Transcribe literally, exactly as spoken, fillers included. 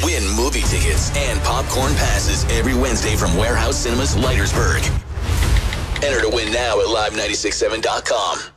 Win movie tickets and popcorn passes every Wednesday from Warehouse Cinemas, Leitersburg. Enter to win now at live nine six seven dot com.